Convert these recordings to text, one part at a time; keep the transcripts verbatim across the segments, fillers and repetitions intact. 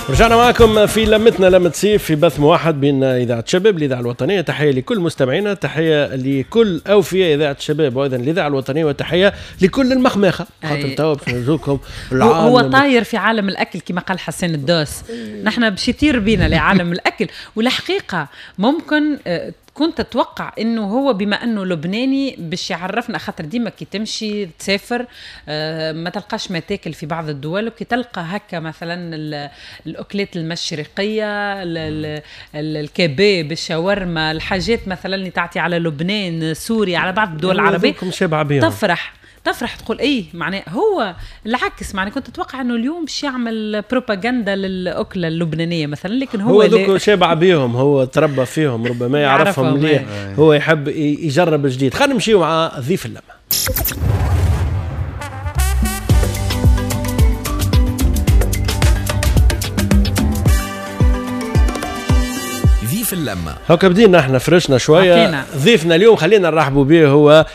رجعنا معكم في لمتنا لمة سيف في بث موحد بين إذاعة شباب الإذاعة الوطنية. تحية لكل مستمعينا، تحية لكل أوفياء إذاعة شباب وأيضا الإذاعة الوطنية، وتحية لكل المخماخة خاطر توا باش نرجوكم. هو طاير في عالم الأكل كما قال حسين الدوس، نحن باش يطير بينا لعالم الأكل. والحقيقة ممكن كنت أتوقع إنه هو بما أنه لبناني باش يعرفنا، خاطر ديما كي تمشي تسافر ما تلقاش ما تاكل في بعض الدول، وكي تلقى هكا مثلا الأكلات المشرقية، الكباب، الشاورما، الحاجات مثلا اللي تعطي على لبنان، سوريا، على بعض الدول العربية تفرح تفرح تقول ايه معناه. هو العكس، معناه كنت اتوقع انه اليوم باش يعمل بروباغندا للاكله اللبنانيه مثلا، لكن هو هو دوك شابع بيهم، هو تربى فيهم، ربما يعرفهم مليح، هو يحب يجرب جديد. خلينا نمشيو مع ضيف اللمه. اللمة هكا بدينا احنا فرشنا شوية. عطينا. ضيفنا اليوم خلينا نرحبوا به، هو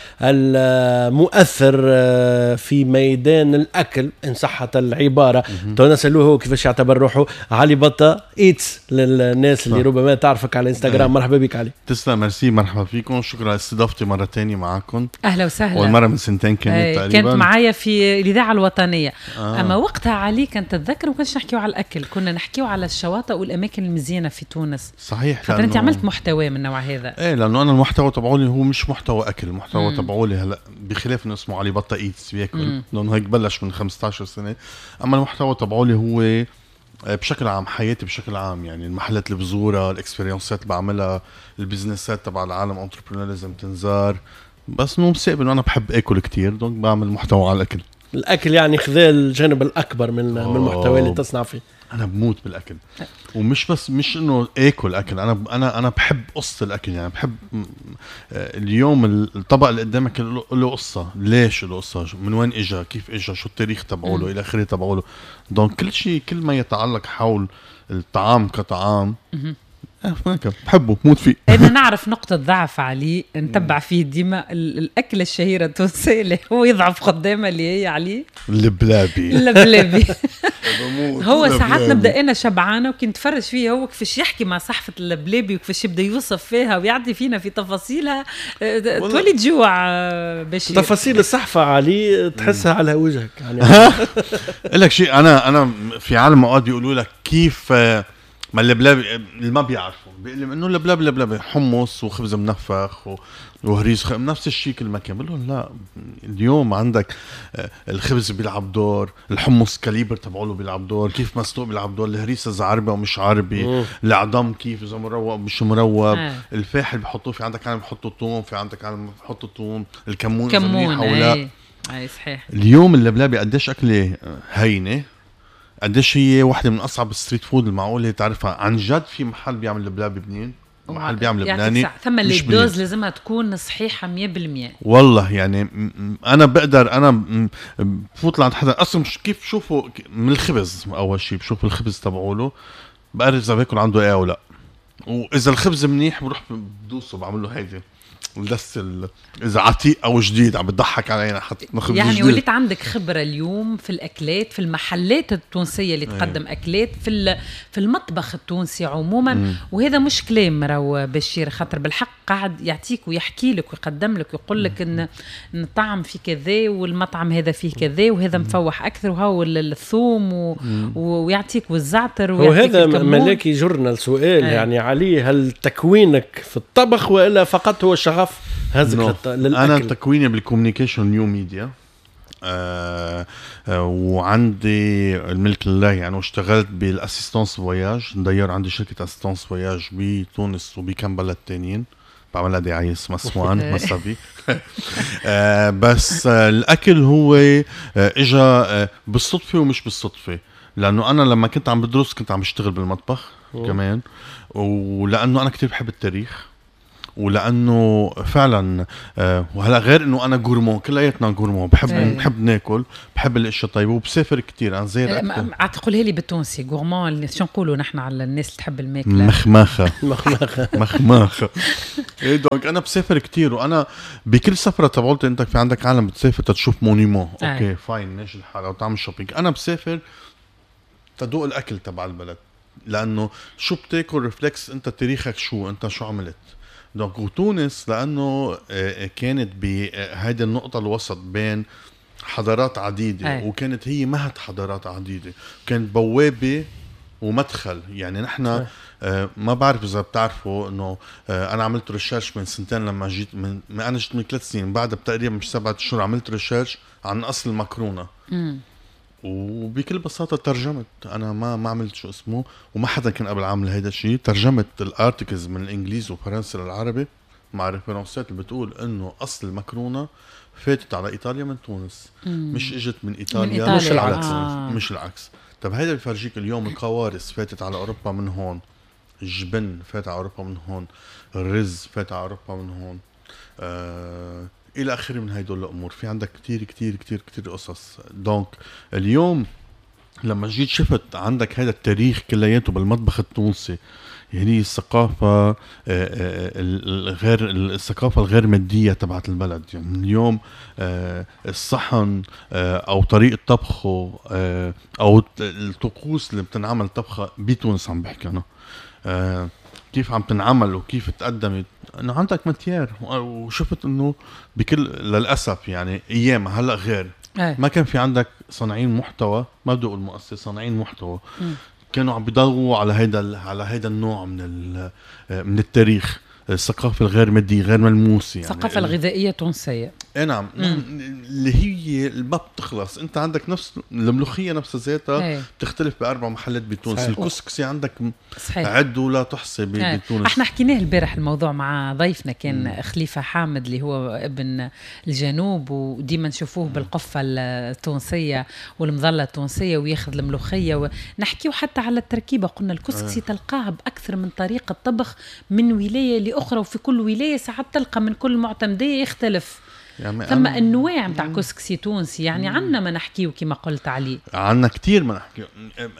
المؤثر في ميدان الأكل إن صحت العبارة. تو نسألوه هو كيفاش يعتبر روحه. علي بطة إيتس للناس اللي ربما تعرفك على إنستغرام. مرحبا بك علي. تسلم، ميرسي، مرحبا فيكم، شكرا على استضافتي مرة تانية معكم. أهلا وسهلا. والمرة من سنتين كانت تقريبا، كانت معايا في الإذاعة الوطنية. آه. أما وقتها علي كانت تتذكر ما كناش نحكيو على الأكل، كنا نحكيو على الشواطئ والأماكن المزينة في تونس. صحيح، خاطر انت عملت محتوى من النوع هذا. ايه، لانه انا المحتوى تبعولي هو مش محتوى اكل، المحتوى تبعولي هلا بخلاف انه اسمه علي بطة ايتس بياكل، لانه هيك بلش من خمسة عشر سنة. اما المحتوى تبعولي هو بشكل عام حياتي بشكل عام، يعني المحلات اللي بزورها، الاكسبيرينسات اللي بعملها، البزنسات تبع العالم، انتربرينوريزم تنزار. بس انه مستقبل انا بحب اكل كتير، دونك بعمل محتوى على الاكل. الاكل يعني خذا الجانب الاكبر من من المحتوى اللي تصنع فيه. انا بموت بالاكل، ومش بس مش انه اكل اكل، انا انا انا بحب قصه الاكل. يعني بحب اليوم الطبق اللي قدامك له قصه، ليش له قصه، من وين اجى، كيف اجى، شو التاريخ تبعه له الى اخره تبعه له. دونك كل شيء، كل ما يتعلق حول الطعام كطعام بحبه، موت فيه. أنا نعرف نقطة ضعف علي نتبع فيه ديما، الأكلة الشهيرة التونسية اللي هو يضعف قدامه اللي هي علي اللبلابي. اللبلابي هو ساعات نبدأ أنا شبعانة وكي نتفرج فيه هو كيفاش يحكي مع صحفة اللبلابي وكيفاش يبدأ يوصف فيها ويعطي فينا في تفاصيلها، تولي تجوع باش تفاصيل الصحفة علي تحسها على وجهك يعني. أقول لك شيء، أنا أنا في عالم أوقات بيقولوا لك كيف ما اللبلابي اللي ما بيعرفوا بيقول لهم انه اللبلابي لبلابي حمص وخبز منفخ وهريس خ... نفس الشيء كل مكان. بقول لهم لا، اليوم عندك الخبز بيلعب دور، الحمص كاليبر تبعوله بيلعب دور، كيف مسلوق بيلعب دور، الهريس اذا عربي ومش عربي، العظم كيف اذا مروق ومش مروق، الفاحل بيحطوه، في عندك عالم بيحطوا ثوم، في عندك عالم بيحطوا ثوم، الكمون اذا منيح او لا. اي صحيح. اليوم اللبلابي قديش اكله هينه، قديش هي واحدة من أصعب الستريت فود المعقولة تعرفها. عن جد في محل بيعمل لبلابي بنين، محل بيعمل لبناني، ثم اللي الدوز لازمها تكون صحيحة مية بالمية. والله يعني أنا بقدر أنا بفوت لعند حدا أصلا كيف شوفوا من الخبز. أول شيء بشوف الخبز تبعوله، بقرر إذا باكل عنده إيه أو لا، وإذا الخبز منيح بروح بدوسه بعمل له هيدي ولس إذا عتيق أو جديد عم بتضحك علينا حتى نخبز يعني جديد. وليت عندك خبرة اليوم في الأكلات، في المحلات التونسية اللي تقدم أيه. أكلات في في المطبخ التونسي عموما. مم. وهذا مش كلام راهو بشير، خاطر بالحق قاعد يعطيك ويحكي لك ويقدم لك ويقول لك إن, إن الطعم فيه كذا والمطعم هذا فيه كذا وهذا مفوح أكثر وهو الثوم و... ويعطيك والزعتر ويعطيك. وهذا ملاك يجرنا السؤال أيه. يعني علي، هل تكوينك في الطبخ وإلا فقط هو شغف هذا no. أنا تكويني بالكوميونيكيشن نيو ميديا، آه آه وعندي الملك لله يعني، واشتغلت بالاسيستانس فواياج، ندير عندي شركة اسيستانس فواياج بتونس وبكم بلد تانيين، بعملها دعاية اسمها سوان مصابي. آه بس آه الأكل هو آه إجا آه بالصدفة ومش بالصدفة، لأنه أنا لما كنت عم بدرس كنت عم بشتغل بالمطبخ كمان، ولأنه أنا كتير بحب التاريخ، ولانه فعلا آه وهلا غير انه انا غورمون، كلياتنا غورمون، بحب أيه. بحب ناكل، بحب الاشياء طيبه وبسافر كتير. انا زي اعتقلها لي بالتونسي غورمون، شو نقولوا نحن على الناس اللي تحب الماكله؟ مخماخه. مخماخه مخماخه. ايه دونك انا بسافر كتير، وانا بكل سفره تبعت انت في عندك عالم بتسافر تشوف مونيمون، اوكي فاين ماشي الحال، او تعمل شوبينج. انا بسافر تدوق الاكل تبع البلد، لانه شو بتاكل ريفلكس انت تاريخك، شو انت شو عملت. دونك وتونس لانه كانت بهيدي النقطه الوسط بين حضارات عديده أي. وكانت هي مهد حضارات عديده، كانت بوابه ومدخل. يعني نحن آه ما بعرف اذا بتعرفوا انه آه انا عملت ريسيرش من سنتين لما جيت من ما انا جيت من ثلاث سنين، بعد بتقريبا مش سبعة اشهر عملت ريسيرش عن اصل المكرونه. امم وبكل بساطه ترجمت، انا ما ما عملت شو اسمه، وما حدا كان قبل عامل هيدا الشيء، ترجمت الارتكلز من الانجليزي وفرنسي للعربي مع ريفرنسات اللي بتقول انه اصل المكرونه فاتت على ايطاليا من تونس. مم. مش اجت من ايطاليا, من إيطاليا. مش العكس. آه. مش العكس. طب هيدا بفرجيك اليوم القوارص فاتت على اوروبا من هون، الجبن فات على اوروبا من هون، الرز فات على اوروبا من هون، آه الى اخره من هيدول الامور. في عندك كتير كتير كتير كتير قصص. دونك اليوم لما جيت شفت عندك هذا التاريخ كلياته بالمطبخ التونسي، يعني الثقافة الغير الثقافة الغير مادية تبعت البلد. يعني اليوم الصحن أو طريقة طبخه أو الطقوس اللي بتنعمل طبخة بتونس، عم بحكي أنا كيف عم تنعمل وكيف تقدمت. أنا عندك متيار، وشفت إنه بكل للأسف يعني أيام هلأ غير أي. ما كان في عندك صانعين محتوى، ما بدي أقول مؤسس، صانعين محتوى م. كانوا عم بيضووا على هيدا على هيدا النوع من من التاريخ، الثقافة الغير مادية غير ملموسة، يعني الثقافة الغذائية التونسية. اي نعم. اللي هي ما بتخلص. انت عندك نفس الملوخية نفس ذاتها بتختلف بأربع محلات بتونس. الكسكسي عندك صحيح. عد ولا تحصي بتونس. احنا حكيناه البارح الموضوع مع ضيفنا كان مم. خليفة حامد اللي هو ابن الجنوب، وديما نشوفوه بالقفة التونسية والمظلة التونسية وياخذ الملوخية، ونحكيه حتى على التركيبة. قلنا الكسكسي تلقاه بأكثر من طريقة طبخ من ولاية لأخرى، وفي كل ولاية ساعات تلقى من كل معتمدية يختلف. يعني ثم النوع متاع كسكسي تونسي، يعني عنا ما نحكيه كما قلت عليه، عنا كتير ما نحكيه.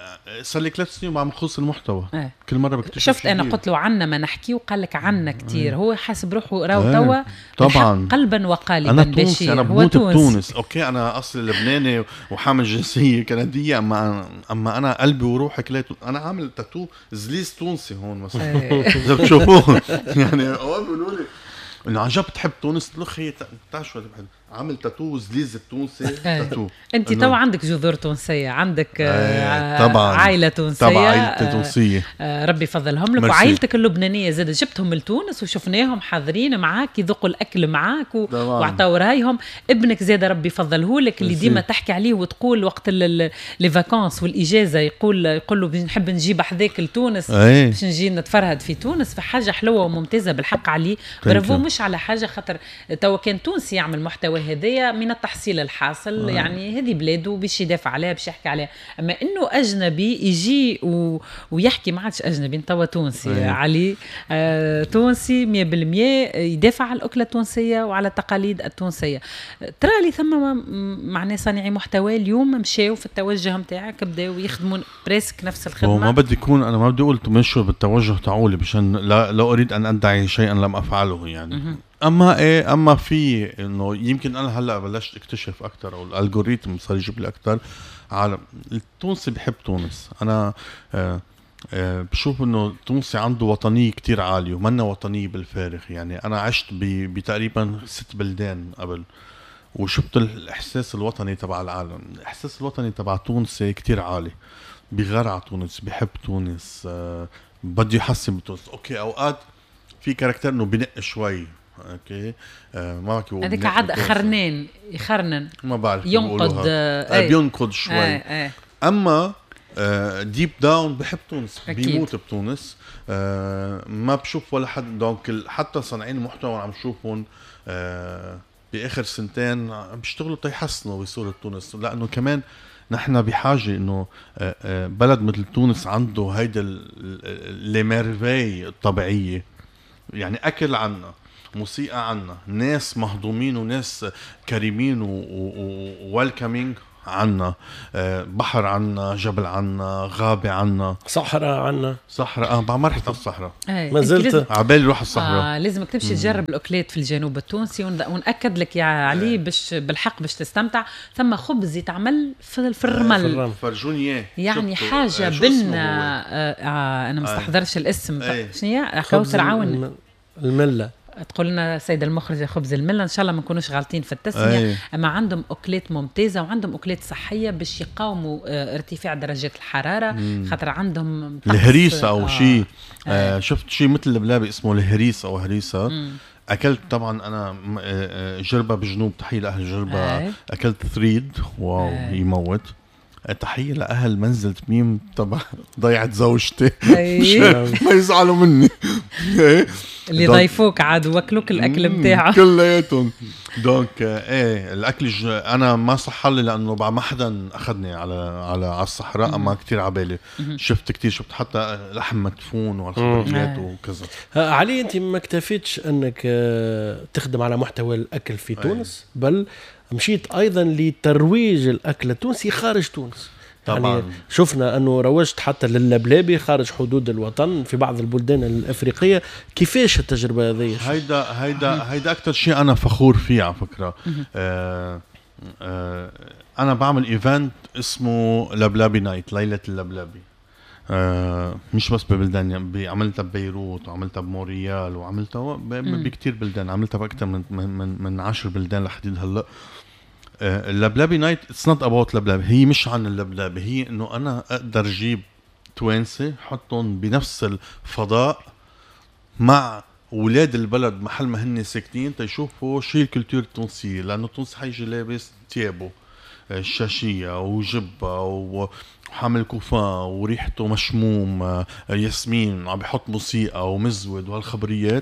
صار لي ثلاث سنين عم نخص المحتوى اه. كل مرة بكتشف. شفت أنا قلت له عنا ما نحكيه وقال لك عنا كتير. اه. هو حاسب روحه راو توا طبعا قلبا وقالبا بشير. أنا بموت بتونس. أوكي أنا أصلي لبناني وحامل جنسية كندية، أما أما أنا قلبي وروحي كليته. أنا عامل تاتو زليز تونسي هون مثلا إذا بتشوفوه. يعني أول بيقولوا لي انه عن جد بتحب تونس، قلت له خي بتاع شو بحب عامل تاتو زليز التونسي. تاتو انت طبعا عندك جذور تونسيه، عندك آه طبعا عائله تونسيه، طبعا عائله تونسيه آه ربي يفضلهم لك. وعائلتك اللبنانيه زاد جبتهم من تونس وشفناهم حاضرين معاك يذوقوا الاكل معاك و... واعطوا رايهم. ابنك زاد ربي يفضله لك اللي ديما تحكي عليه وتقول وقت لي فاكانس والاجازه يقول يقول له بنحب نجيب حذاك لتونس باش نجي نتفرهد في تونس. في حاجه حلوه وممتازه بالحق عليه. برافو. مش على حاجه خاطر توا كان تونسي يعمل محتوى هدايا من التحصيل الحاصل. آه. يعني هذه بلاده باش يدافع عليها باش يحكي عليها. اما انه اجنبي يجي و... ويحكي ما عادش اجنبي، انت تونسي. آه. علي آه تونسي مية بالمية يدافع على الاكله التونسيه وعلى التقاليد التونسيه. ترى لي ثم معناه صانعي محتوى اليوم مشاو في التوجه نتاعك بداوا يخدمون بريسك نفس الخدمه. وما بدي يكون انا ما بدي اقول تمشوا بالتوجه تعولي مشان لا لا اريد ان ادعي شيئا لم افعله يعني. م- اما ايه اما في انه يمكن انا هلا بلشت اكتشف اكثر، او الالغوريثم صار يجيب لي اكثر عالم التونسي بحب تونس. انا آه آه بشوف انه التونسي عنده وطنيه كتير عاليه ومنه وطنيه بالفارغ. يعني انا عشت بتقريبا ست بلدان قبل وشفت الاحساس الوطني تبع العالم. الاحساس الوطني تبع تونسي كتير عالي، بيغار على تونس، بيحب تونس، آه بده يحسن بتونس. اوكي اوقات في كاركتر انه بنق شوي، اوكي آه ما بحكي هذيك عاد خرنان يخرنن ما بعرف ينقد آه بينقد شوي. آه آه. اما آه ديب داون بحب تونس، بيموت بتونس. آه ما بشوف ولا حد. دونك حتى صانعين المحتوى عم شوفهم آه باخر سنتين بيشتغلوا تيحسنوا بصوره تونس، لانه كمان نحن بحاجه انه آه آه بلد مثل تونس عنده هيدا لي ميرفي الطبيعيه. يعني اكل عنا، موسيقى عنا، ناس مهضومين وناس كريمين وويلكمينج عنا، بحر عنا، جبل عنا، غابة عنا، صحراء عنا. صحراء اه ما رحت على الصحراء، ما زلت عبالي روح الصحراء. آه لازمك تمشي تجرب الأكلات في الجنوب التونسي، ونأكد لك يا علي باش بالحق باش تستمتع. ثم خبز يتعمل في, في الرمل، فرجوني اياه يعني حاجة بنا آه آه أنا مستحضرش آه. الاسم شنو هي كوثر عون الملة، تقول لنا سيد المخرج خبز الملة، إن شاء الله ما نكونوش غالطين في التسمية. أي. أما عندهم أكلات ممتازة وعندهم أكلات صحية باش يقاوموا اه ارتفاع درجات الحرارة. مم. خاطر عندهم الهريسة أو آه. شيء آه. شفت شيء مثل البلابي اسمه الهريسة أو هريسة. مم. أكلت طبعا أنا جربة بجنوب، تحية لأهل جربة. أي. أكلت ثريد، واو أي. يموت. تحية لأهل منزل تميم طبعا ضيعت زوجتي ما يزعلوا مني اللي ضيفوك عاد وكلوك الأكل متاعه كلياتهم. دونك ايه الأكل ج... أنا ما صح لي لأنه بعد ما حدا أخذني على على على الصحراء. أما كتير عبالي شفت كتير، شفت حتى لحم مدفون والخبريات وكذا. علي أنت ما اكتفيتش أنك تخدم على محتوى الأكل في تونس، بل مشيت أيضا لترويج الأكل التونسي خارج تونس. طبعا يعني شفنا أنه روجت حتى للبلابي خارج حدود الوطن في بعض البلدان الأفريقية. كيفاش التجربة هذه؟ هيدا هيدا هيدا أكتر شيء أنا فخور فيه على فكرة. آه آه أنا بعمل إيفنت اسمه لبلابي نايت، ليلة اللبلابي. آه مش بس ببلدان، يعني عملتها ببيروت وعملتها بموريال وعملتها بكتير بلدان، عملتها بأكتر من من من عشر بلدان لحديد هلا. آه اللبلابي نايت اتس نوت اباوت لبلابي، هي مش عن اللبلابي، هي انه انا اقدر اجيب توانسه حطهم بنفس الفضاء مع اولاد البلد محل ما هن ساكنين تيشوفوا شيء الكولتور التونسيه، لانه التونسي حيجي لابس ثيابه الشاشيه وجبه وحامل كوفان وريحته مشموم ياسمين وعم بيحط موسيقى ومزود وهالخبريات.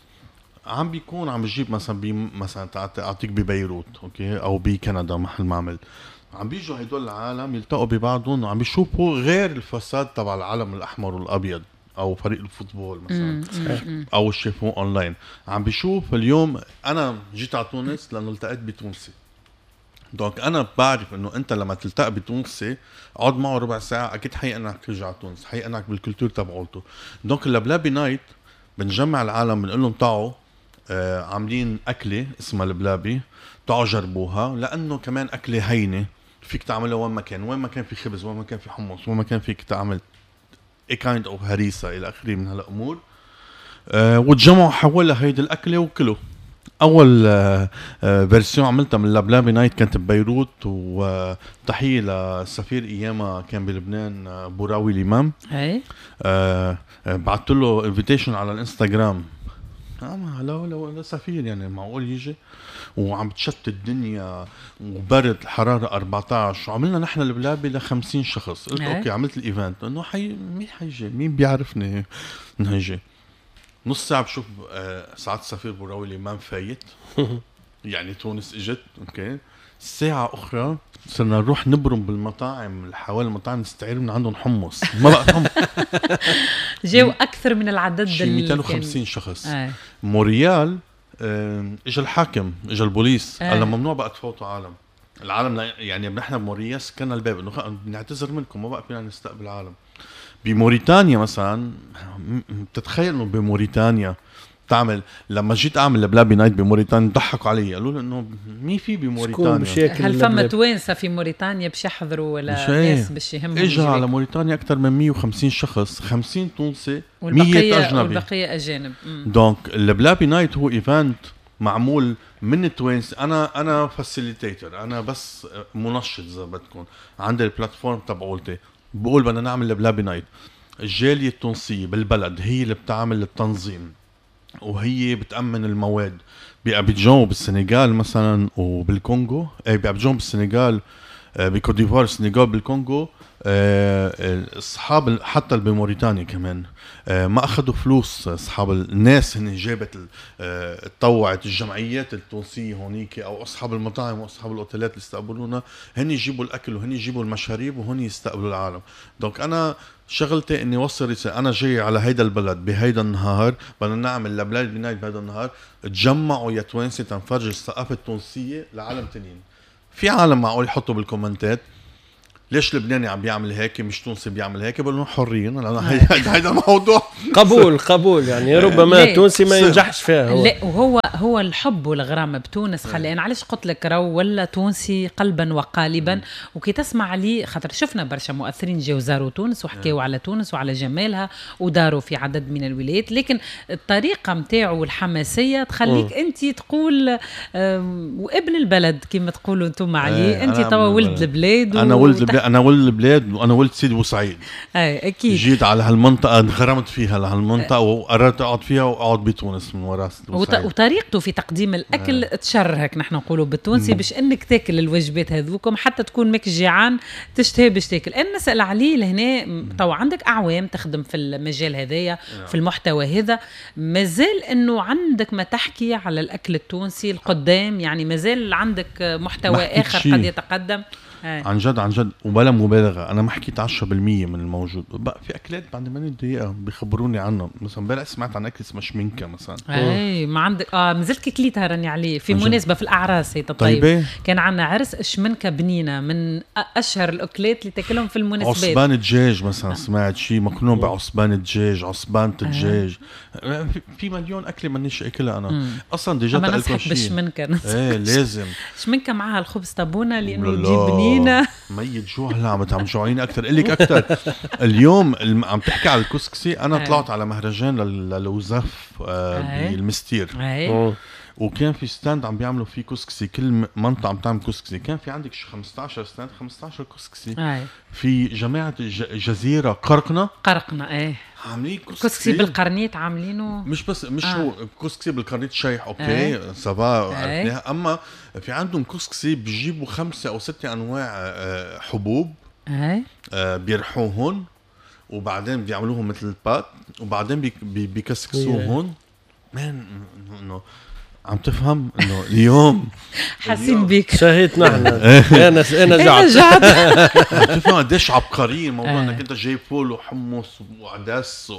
عم بيكون عم بجيب مثلا بي مثلا اعطيك ببيروت اوكي او بكندا محل ما عمل، عم بيجوا هدول العالم يلتقوا ببعضهم وعم بيشوفوا غير الفساد تبع العلم الاحمر والابيض او فريق الفوتبول مثلا او شافوه اونلاين. عم بيشوف اليوم انا جيت على تونس لانه التقيت بتونسي، دونك انا بعرف انه انت لما تلتقي بتونسي اقعد معه ربع ساعه اكيد حيقنعك ترجع على تونس، حيقنعك بالكولتور تبعولته. دونك اللبلابي نايت بنجمع العالم بنقول لهم تعالوا آه عاملين أكلة اسمها البلابي، تعالوا جربوها، لأنه كمان أكلة هينة فيك تعملها وين ما كان، وين ما كان في خبز، وين ما كان في حمص، وين ما كان فيك تعمل a kind of هريسة إلى آخره من هالأمور. آه وتجمعوا حولها هيدي الأكلة وكلوا. أول آه آه فيرسيون عملتها من البلابي نايت كانت ببيروت، وتحية للسفير أيامها كان بلبنان آه بوراوي الإمام. آه آه بعثت له انفيتيشن على الانستغرام. آه لو لو سفير يعني معقول يجي، وعم بتشتت الدنيا وبرد الحرارة أربعتاشر، وعملنا نحن البلابي لخمسين شخص. قلت أوكي عملت الإيفنت إنه حي مين حيجي، مين بيعرفني إنه هيجي. نص ساعة بشوف آه ساعات السفير بوراوي الإمام فايت يعني تونس إجت أوكي. ساعة أخرى صرنا نروح نبرم بالمطاعم حوالي المطاعم نستعير من عندهم حمص، ما بقى حمص. جاو أكثر من العدد شي مئتين وخمسين شخص. آه. موريال آه إجا الحاكم إجا البوليس آه. قال ممنوع بقى تفوتوا عالم العالم، يعني نحن بموريال سكرنا الباب إنه بنعتذر منكم ما بقى فينا نستقبل عالم. بموريتانيا مثلا بتتخيل إنه بموريتانيا تعمل، لما جيت اعمل البلابي نايت بموريتانيا ضحكوا علي قالوا لي انه مين في بموريتانيا، هل فما توانسه في موريتانيا باش يحضروا ولا ناس باش يهمهم؟ اجى على موريتانيا اكثر من مية وخمسين شخص، خمسين تونسي مية اجنبي والبقيه اجانب. دونك البلابي نايت هو ايفنت معمول من التوانسه. انا انا فاسيليتيتر، انا بس منشط اذا بدكم. عندي البلاتفورم تبعولتي بقول بدنا نعمل البلابي نايت، الجاليه التونسيه بالبلد هي اللي بتعمل التنظيم وهي بتأمن المواد. بأبيجان وبالسنغال مثلا وبالكونغو، اي بأبيجان بالسنغال، بكوت ديفوار السنغال بالكونغو، اصحاب حتى بموريتانيا كمان ما اخذوا فلوس. اصحاب الناس هن جابت تطوعت الجمعيات التونسيه هونيك او اصحاب المطاعم واصحاب الاوتيلات اللي استقبلونا، هن يجيبوا الاكل وهن يجيبوا المشاريب وهن يستقبلوا العالم. دونك انا شغلتي اني وصل رسالة، انا جاي على هيدا البلد بهيدا النهار بدنا نعمل لبلاد بنايت بهيدا النهار، تجمعوا يا توانسه تنفرج الثقافه التونسيه لعالم تانيين. في عالم معقول يحطوا بالكومنتات ليش لبناني عم بيعمل هيك مش تونسي بيعمل هيك، بقول لهم حرين، لأن هيدا الموضوع قبول قبول يعني ربما التونسي ما ينجحش فيها هو. لا وهو هو الحب والغرام بتونس خلي انا علاش قلت لك رو ولا تونسي قلبا وقالبا. وكي تسمع لي خاطر شفنا برشا مؤثرين جاو زاروا تونس وحكيوا على تونس وعلى جمالها وداروا في عدد من الولايات، لكن الطريقه متاعه والحماسيه تخليك انت تقول وابن البلد كما تقولوا انتم عليه. انت توا ولد البلاد انا ولد البلاد انا ولد البلاد وانا ولد سيدي بوسعيد. اي اكيد جيت على هالمنطقه انغرمت فيها لهالمنطقه وقررت اقعد فيها واقعد بتونس من وراء وط... وطريقته في تقديم الاكل آه. تشرهك نحن نقولوا بالتونسي باش انك تاكل الوجبات هذوكم حتى تكون ماك جيعان تشتهي باش تاكل. انا نسال عليه لهنا تو عندك اعوام تخدم في المجال هذايا في المحتوى هذا، مازال انه عندك ما تحكي على الاكل التونسي القدام؟ يعني مازال عندك محتوى اخر شي. قد يتقدم؟ هاي. عن جد عن جد وبلا مبالغه انا ما حكيت عشرة بالمية من الموجود. بقى في اكلات بعد ما دقيقه بيخبروني عنها، مثلا امبارح سمعت عن اكل اسمه شمنكه مثلا. اي ما عندك اه مازلت كليتها راني عليه في مناسبه في الاعراس هي طيب. طيب كان عندنا عرس شمنكه بنينه من اشهر الاكلات اللي تاكلهم في المناسبات. عصبان الدجاج مثلا سمعت شيء مقنون بعصبان الدجاج، عصبانة الدجاج آه. في مليون اكله مانيش اكلها انا مم. اصلا ديجا تاكلكم شيء بالشمنكه. ايه لازم شمنكه معها الخبز طابونه لانه تجيب بنينه ميت جوع. هلا عم تعمجوعيني اكثر قلك اكثر. اليوم عم تحكي على الكسكسي انا هاي. طلعت على مهرجان للوزف آه بالمستير هاي. وكان في ستاند عم بيعملوا فيه كسكسي، كل منطقه عم تعمل كسكسي. كان في عندك خمستاشر ستاند خمستاشر كسكسي هاي. في جماعه جزيره قرقنه قرقنه ايه عاملين كسكسي, كسكسي بالقرنيت عاملينه مش بس مش آه. هو كسكسي بالقرنيت شايح اوكي آه. سبا عرفناها. اما في عندهم كسكسي بيجيبوا خمسة او ستة انواع حبوب آه. آه بيرحوهن وبعدين بيعملوهم مثل البات وبعدين بي بي بيكسكسوهن. مان انه عم تفهم انه اليوم حاسين بيك شهيت نحن. انا انا جعت عم تفهم قديش عبقري الموضوع انك انت جايب فول وحمص وعدس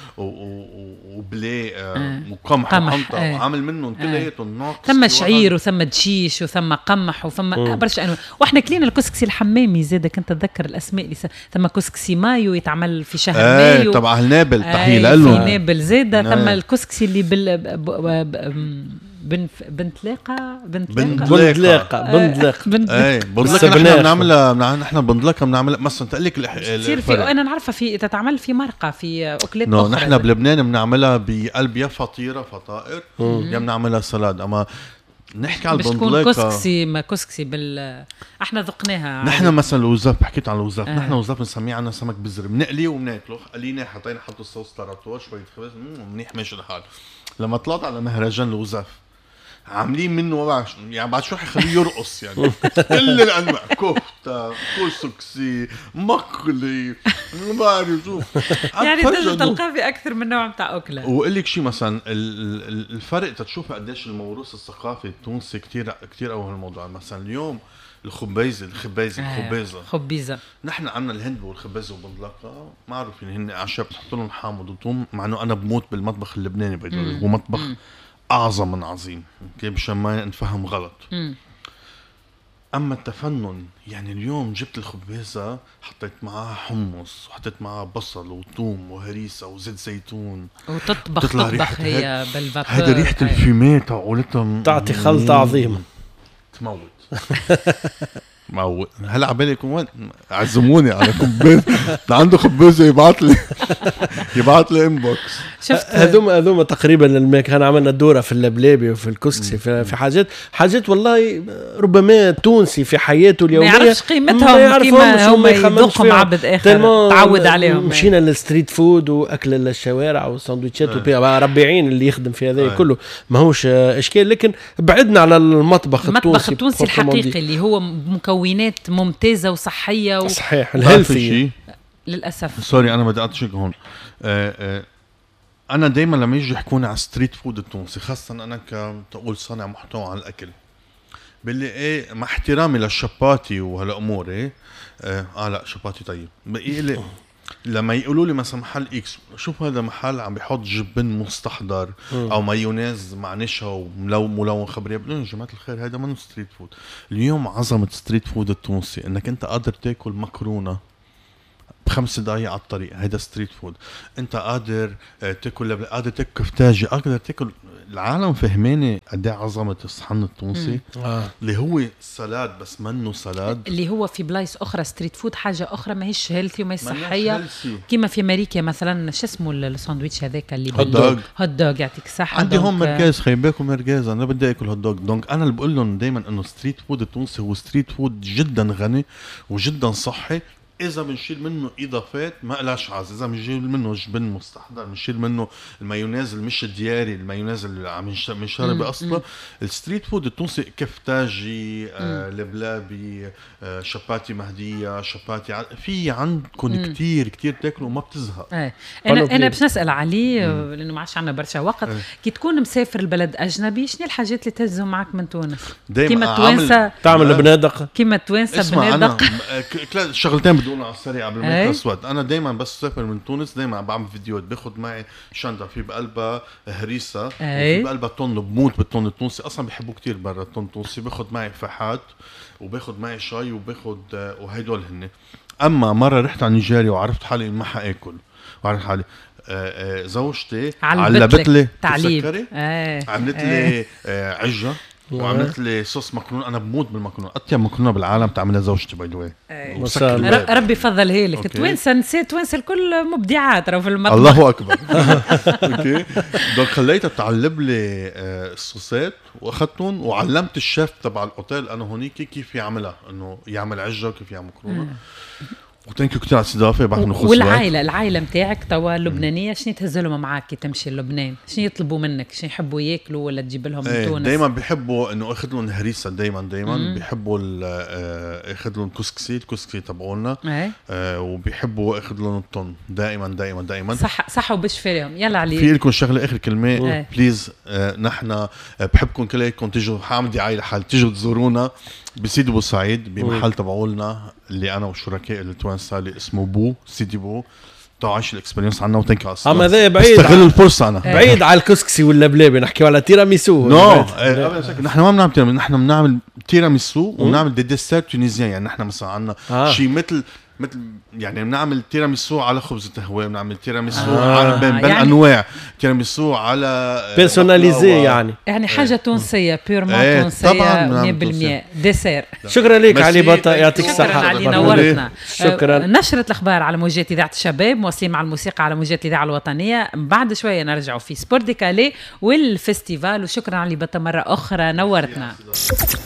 وبلاي وقمح وحنطه وعامل منهم كلياتهم ناقص. ثم شعير وثم دشيش وثم قمح وثم برشا انواع. واحنا كلينا الكسكسي الحمامي زاده كنت اتذكر الاسماء اللي ثم كسكسي مايو يتعمل في شهر مايو تبع النابل تحيه له في نابل زاده. ثم الكسكسي اللي بال بنت بنتلاقة بنتلاقة بنتلاقة اي بنتلاقة نحن بنعملها نحن بنتلاقة بنعملها مثلا تقول لك كثير في انا نعرفها في تتعمل في مرقة في اكلات no, اخرى. نحن بلبنان بنعملها بقلب يا فطيرة فطائر يا بنعملها سلاد. اما نحكي على البندلاقة كسكسي ما كسكسي بال احنا ذقناها نحن مثلا الوزاف حكيت عن الوزاف آه. نحن وزاف بنسميه عنا سمك بزر بنقليه وبناكله قلينا حطينا حطوا الصوص طراطوه شوية خبز منيح ماشي الحال. لما طلعت على مهرجان الوزاف عاملين منه وبعش يعني بعد شو حيخليه يرقص يعني كل الانواع كفته كسكسي مقلي ما بعرف شو يعني تقدر تلقاه في اكثر من نوع بتاع اكله. واقول لك شيء مثلا الفرق تتشوف قديش الموروث الثقافي التونسي كتير كتير قوي هالموضوع. مثلا اليوم الخبيزه الخبيزه الخبيزه خبيزه نحن عندنا الهند والخبيزه وبندلاقه معروفين هن اعشاب بتحط لهم حامض وثوم، مع انه انا بموت بالمطبخ اللبناني بيقولوا هو مطبخ مم. أعظم من عظيم كيف مشان ما نفهم غلط. م. أما التفنن يعني اليوم جبت الخبازة حطيت معها حمص وحطيت معها بصل وثوم وهريسة وزيت زيتون وتطبخ تطبخ هي بالفاتور. هيدا ريحة الفيمات عقولتها تعطي خلطة عظيمة تموت موت. هلا عبالكم وين عزموني على خباز عنده خبازه يبعث لي يبعث لي انبوكس. شفت هذوما هذوما تقريبا لما كان عملنا دوره في اللبلابي وفي الكسكسي في, في حاجات حاجات والله ربما تونسي في حياته اليوميه ما يعرفش قيمتهم كيما هم يذوقهم عبد اخر تعود عليهم. مشينا للستريت فود واكل الشوارع والساندويتشات وبيع ربيعين اللي يخدم في هذا كله ما هوش اشكال. لكن بعدنا على المطبخ التونسي المطبخ التونسي الحقيقي اللي هو مكونات ممتازة وصحية و... صحيح الهيلثي للأسف. سوري أنا بدي أتشك هون. آه آه أنا دايما لما يجي يحكوني على ستريت فود التونسي خاصة أنا كتقول صانع محتوى عن الأكل باللي إيه مع احترامي للشباتي وهالأمور إيه آه, آه لا شباتي طيب بقي لي لما يقولوا لي مثلا محل اكس، شوف هذا محل عم بيحط جبن مستحضر م. او مايونيز مع نشا وملون ملون خبريه، بقول لهم جماعه الخير هذا منه ستريت فود. اليوم عظمه ستريت فود التونسي انك انت قادر تاكل مكرونه بخمس دقايق على الطريق، هيدا ستريت فود. انت قادر تاكل، قادر تاكل كفتاجي، قادر تاكل. العالم فهماني قد ايه عظمه الصحن التونسي آه. اللي هو سلاد بس منه سلاد، اللي هو في بلايص اخرى ستريت فود حاجه اخرى ماهيش هيلثي وما صحيه، كيما في امريكا مثلا شو اسمه الساندويتش هذاك اللي هوت دوغ هوت دوغ يعطيك الصحه. عندي هون مركز خيباكم مركز انا بدي اكل هوت دوغ. دونك انا اللي بقول لهم دائما انه ستريت فود التونسي هو ستريت فود جدا غني وجدا صحي، إذا بنشيل منه إضافات ما قلاش عز، إذا بنشيل منه جبن مستحضر، بنشيل منه المايونيز المش الدياري، المايونيز اللي عم ينشرب أصلا. الستريت فود التونسي كفتاجي، آه، لبلابي، آه، شباتي مهدية، شباتي ع... في عندكم مم. كتير كتير تاكلوا وما بتزهق. ايه. أنا أنا باش نسأل عليه لأنه ما عادش عنا برشا وقت. ايه. كي تكون مسافر البلد أجنبي شنو الحاجات اللي تهزهم معك من تونس؟ كيما توانسة تعمل بنادق، كيما توانسة بنادق. شغلتين بدون على السريع قبل ما يخلص وقت. انا دايما بس سافر من تونس دايما بعمل فيديوهات، باخذ معي شنطه في بقلبها هريسه وفي بقلبها طن، بموت بالطن التونسي، اصلا بحبوا كتير برا الطن التونسي. باخذ معي فحات وباخذ معي شاي وباخذ وهيدول هن. اما مره رحت على نيجيريا وعرفت حالي ما حاكل، وعرفت حالي آه آه زوجتي علبت لي تعليب، عملت لي آه عجه وعملت لي صوص مكرونه. انا بموت بالمكرونه، اطيب مكرونه بالعالم تعملها زوجتي باي ذا واي. ربي فضلها لك. توانسه نسيت توانسه الكل مبدعات راه في المطبخ. الله اكبر. اوكي دونك خليتها تعلب لي الصوصات واخذتهم وعلمت الشيف تبع الاوتيل انا هونيك كيف يعملها، انه يعمل عجه وكيف يعمل مكرونه. وتنكيو كتير على الاستضافه. بعد نخلص. والعائله العائله متاعك توا لبنانيه، شنو تهزلهم معاك كي تمشي للبنان؟ شنو يطلبوا منك؟ شنو يحبوا ياكلوا ولا تجيب لهم من تونس؟ دائما بيحبوا انه اخذ لهم هريسه، دائما دائما بيحبوا اخذ لهم كسكسي، الكسكسي تبعولنا، آه وبيحبوا اخذ لهم الطن دائما دائما دائما. صح صح وبشفي لهم. يلا علي في لكم شغله اخر كلمه بليز. آه نحن بحبكم كلكم تيجوا، حامل دعايه لحال تيجوا تزورونا بسيدي بوسعيد بمحل تبعولنا اللي انا وشركائي التوانسه اللي اسمه بو سيدي بو. تعيش الاكسبيرينس عنا وتنكي على اما ذا بعيد، استغل الفرصه. انا بعيد على الكسكسي ولا بلابي، نحكيو على تيراميسو. نو نحن ما بنعمل تيراميسو، نحن بنعمل تيراميسو ونعمل دي ديسير تونيزيان. يعني نحن مثلا عنا آه. شيء مثل مثل يعني بنعمل تيراميسو على خبز التهويه، بنعمل تيراميسو آه. على بين, بين يعني انواع تيراميسو على بيرسوناليزي يعني يعني حاجه تونسيه بيرمون ايه. تونسيه مية بالمية ديسير. شكرا لك علي بطا، يعطيك الصحه. علي نورتنا. شكرا. نشره الاخبار على موجات اذاعه الشباب، مواصلين مع الموسيقى على موجات الاذاعه الوطنيه. بعد شويه نرجعوا في سبورت ديكالي والفستيفال. وشكرا علي بطا مره اخرى، نورتنا.